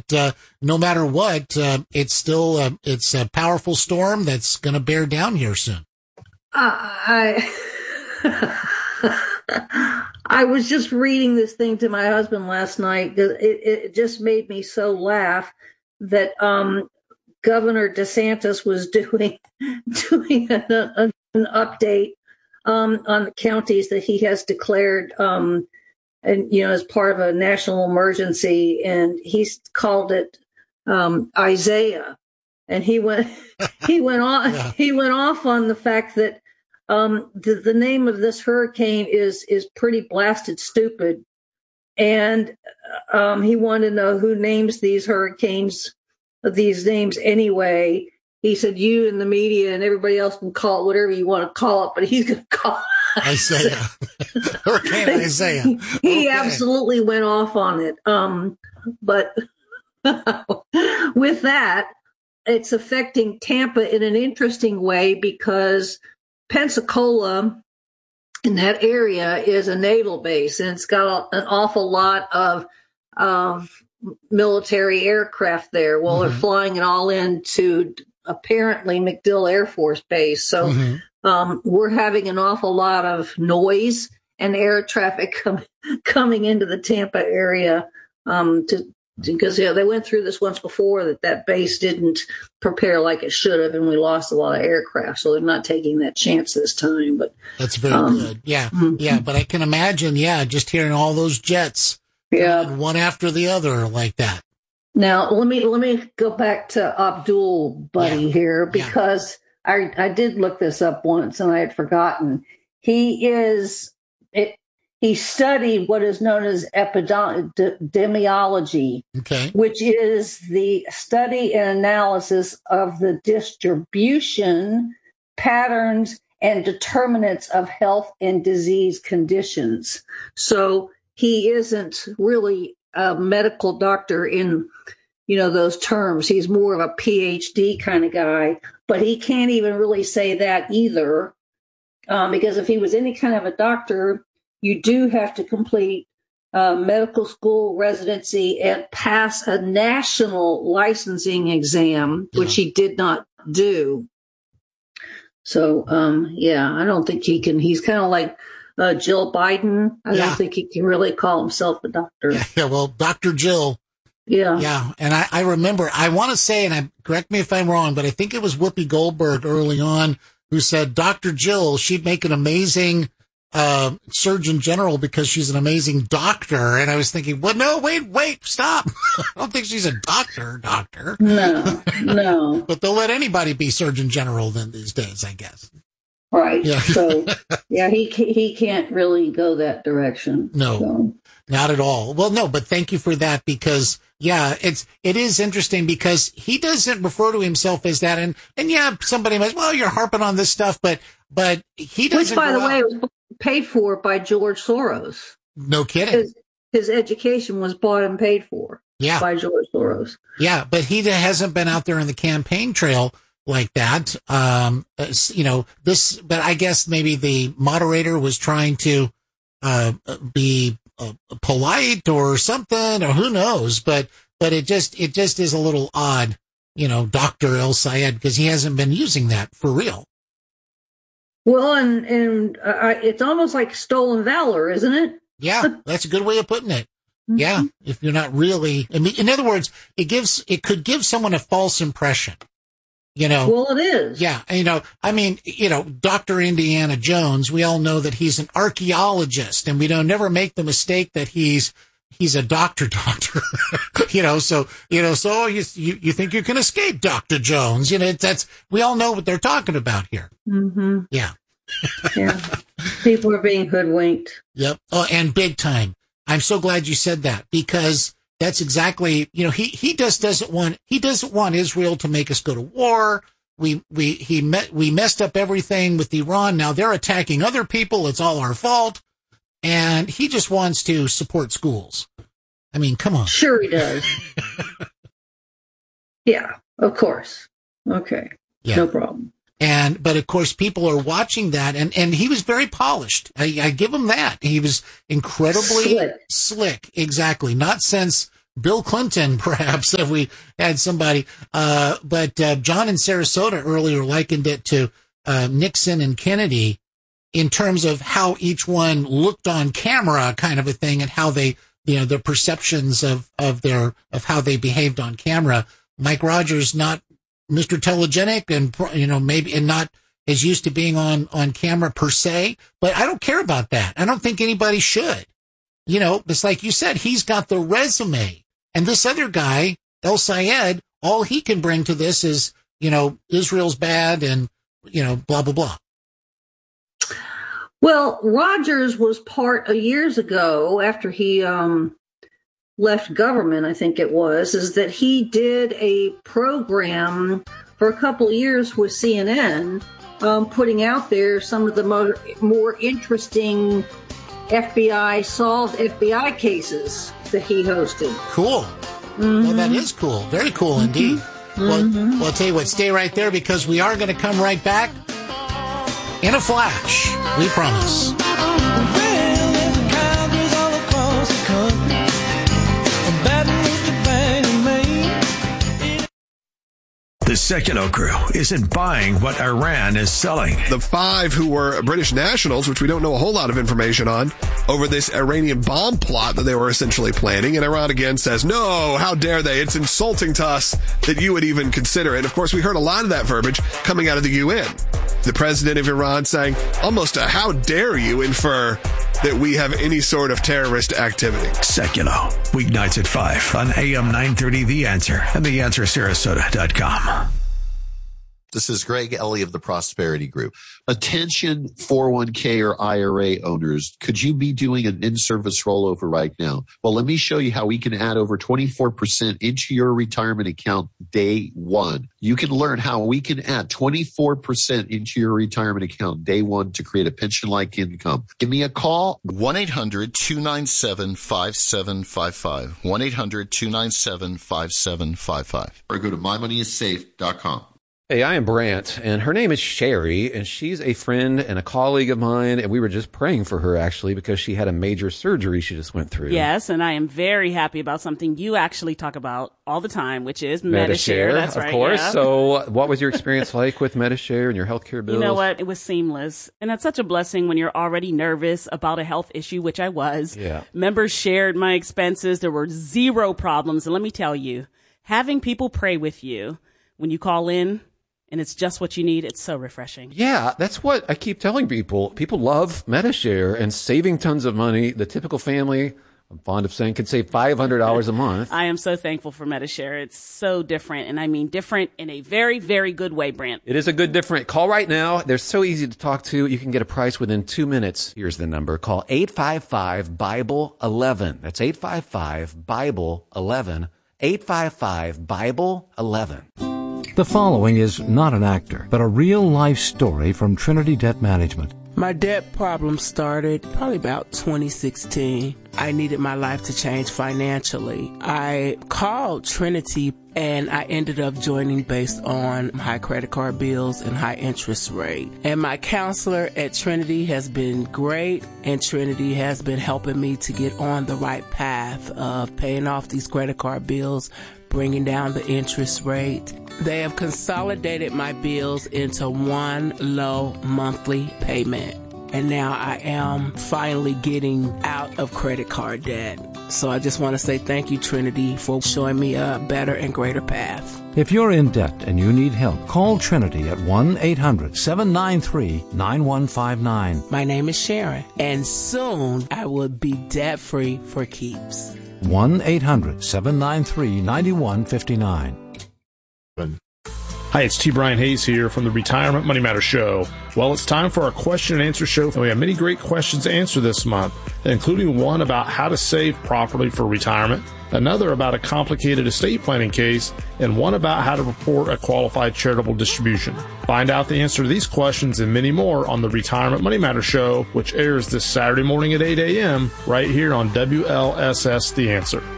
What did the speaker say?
no matter what, it's still it's a powerful storm that's going to bear down here soon. I was just reading this thing to my husband last night. It just made me so laugh that Governor DeSantis was doing an update on the counties that he has declared, and as part of a national emergency, and he's called it Isaiah, and he went off on the fact that the name of this hurricane is pretty blasted stupid, and he wanted to know who names these hurricanes, these names anyway. He said, you and the media and everybody else can call it whatever you want to call it, but he's going to call it Isaiah. Hurricane Isaiah. He absolutely went off on it. But with that, it's affecting Tampa in an interesting way because Pensacola in that area is a naval base, and it's got an awful lot of military aircraft there. Well, they're flying it all into apparently MacDill Air Force Base. So we're having an awful lot of noise and air traffic coming into the Tampa area because they went through this once before that base didn't prepare like it should have, and we lost a lot of aircraft. So they're not taking that chance this time. But that's very good. Yeah, yeah. But I can imagine, just hearing all those jets, one after the other like that. Now, let me go back to Abdul Buddy here, because I did look this up once and I had forgotten. He studied what is known as epidemiology, which is the study and analysis of the distribution, patterns, and determinants of health and disease conditions. So he isn't really a medical doctor in, those terms. He's more of a PhD kind of guy, but he can't even really say that either, because if he was any kind of a doctor, you do have to complete medical school residency and pass a national licensing exam, which he did not do. So, I don't think he can. He's kind of like Jill Biden. I don't think he can really call himself a doctor. Yeah, well, Dr. Jill. Yeah. Yeah. And I remember, I want to say, and correct me if I'm wrong, but I think it was Whoopi Goldberg early on who said Dr. Jill, she'd make an amazing Surgeon General because she's an amazing doctor. And I was thinking, well, no, wait, stop. I don't think she's a doctor. No. But they'll let anybody be Surgeon General then these days, I guess. Right. Yeah. So, he can't really go that direction. No, not at all. Well, no, but thank you for that because, it is interesting because he doesn't refer to himself as that. And somebody might, well, you're harping on this stuff, but he doesn't. Which, by the way, was paid for by George Soros. No kidding. His education was bought and paid for by George Soros. Yeah, but he hasn't been out there on the campaign trail like that. But I guess maybe the moderator was trying to be polite or something, or who knows, but it just is a little odd, Dr. El Sayed, because he hasn't been using that for real. Well, and it's almost like stolen valor, isn't it? Yeah, that's a good way of putting it. Mm-hmm. Yeah, if you're not really, in other words, it could give someone a false impression. Well, it is. Yeah. Dr. Indiana Jones, we all know that he's an archaeologist, and we don't never make the mistake that he's a doctor, so you think you can escape Dr. Jones. We all know what they're talking about here. Mm-hmm. Yeah. Yeah. People are being hoodwinked. Yep. Oh, and big time. I'm so glad you said that because that's exactly, he doesn't want Israel to make us go to war. We messed up everything with Iran. Now they're attacking other people. It's all our fault. And he just wants to support schools. I mean, come on. Sure he does. Yeah, of course. Okay. Yeah. No problem. But of course people are watching that and he was very polished. I give him that. He was incredibly slick. Exactly. Not since Bill Clinton, perhaps, if we had somebody. But John in Sarasota earlier likened it to Nixon and Kennedy in terms of how each one looked on camera, kind of a thing, and how they, the perceptions of how they behaved on camera. Mike Rogers, not Mr. Telegenic and, maybe, and not as used to being on camera per se, but I don't care about that. I don't think anybody should. It's like you said, he's got the resume. And this other guy, El Sayed, all he can bring to this is, Israel's bad and, blah, blah, blah. Well, Rogers was part years ago after he left government, I think it was, is that he did a program for a couple of years with CNN, putting out there some of the more interesting solved FBI cases that he hosted. Cool. Mm-hmm. Well, that is cool. Very cool indeed. Mm-hmm. Well, I'll tell you what, stay right there because we are going to come right back in a flash. We promise. The Secular Crew isn't buying what Iran is selling. The 5 who were British nationals, which we don't know a whole lot of information on, over this Iranian bomb plot that they were essentially planning. And Iran again says, no, how dare they? It's insulting to us that you would even consider it. Of course, we heard a lot of that verbiage coming out of the UN. The president of Iran saying almost a how dare you infer that we have any sort of terrorist activity. Secular, weeknights at 5 on AM 930 The Answer and theanswersarasota.com. This is Greg Ellie of the Prosperity Group. Attention 401k or IRA owners, could you be doing an in-service rollover right now? Well, let me show you how we can add over 24% into your retirement account day one. You can learn how we can add 24% into your retirement account day one to create a pension-like income. Give me a call. 1-800-297-5755. 1-800-297-5755. Or go to mymoneyissafe.com. Hey, I am Brant, and her name is Sherry, and she's a friend and a colleague of mine, and we were just praying for her, actually, because she had a major surgery she just went through. Yes, and I am very happy about something you actually talk about all the time, which is Medi-Share. That's right, of course. Yeah. So what was your experience like with Medi-Share and your healthcare bills? You know what? It was seamless, and that's such a blessing when you're already nervous about a health issue, which I was. Yeah. Members shared my expenses. There were zero problems, and let me tell you, having people pray with you when you call in, and it's just what you need. It's so refreshing. Yeah, that's what I keep telling people. People love Medi-Share and saving tons of money. The typical family, I'm fond of saying, could save $500 a month. I am so thankful for Medi-Share. It's so different, and I mean different in a very, very good way, Brant. It is a good different. Call right now. They're so easy to talk to. You can get a price within 2 minutes. Here's the number. Call 855-BIBLE-11. That's 855-BIBLE-11. 855-BIBLE-11. The following is not an actor, but a real-life story from Trinity Debt Management. My debt problem started probably about 2016. I needed my life to change financially. I called Trinity and I ended up joining based on high credit card bills and high interest rate. And my counselor at Trinity has been great, and Trinity has been helping me to get on the right path of paying off these credit card bills, bringing down the interest rate. They have consolidated my bills into one low monthly payment. And now I am finally getting out of credit card debt. So I just want to say thank you, Trinity, for showing me a better and greater path. If you're in debt and you need help, call Trinity at 1-800-793-9159. My name is Sharon, and soon I will be debt-free for keeps. 1-800-793-9159. Hi, it's T. Brian Hayes here from the Retirement Money Matter Show. Well, it's time for our question and answer show, and we have many great questions to answer this month, including one about how to save properly for retirement, another about a complicated estate planning case, and one about how to report a qualified charitable distribution. Find out the answer to these questions and many more on the Retirement Money Matter Show, which airs this Saturday morning at 8 a.m. right here on WLSS The Answer.